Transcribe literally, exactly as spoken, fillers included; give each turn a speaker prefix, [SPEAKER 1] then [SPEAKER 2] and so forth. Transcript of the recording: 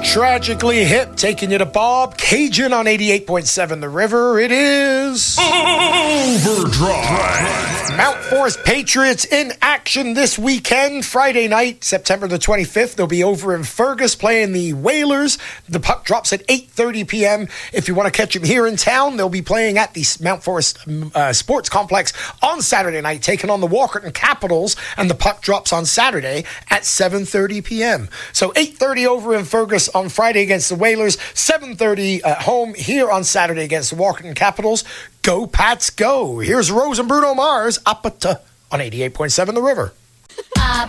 [SPEAKER 1] Tragically Hip taking you to Bob Cajun on eighty-eight point seven The River. It is
[SPEAKER 2] Overdrive.
[SPEAKER 1] Mount Forest Patriots in action this weekend. Friday night, September the twenty-fifth. They'll be over in Fergus playing the Whalers. The puck drops at eight thirty p.m. If you want to catch them here in town, they'll be playing at the Mount Forest uh, Sports Complex on Saturday night, taking on the Walkerton Capitals, and the puck drops on Saturday at seven thirty p.m. So eight thirty over in Fergus on Friday against the Whalers, seven thirty at home here on Saturday against the Walkerton Capitals. Go Pats, go. Here's Rose and Bruno Mars, Apata on eighty-eight point seven The River.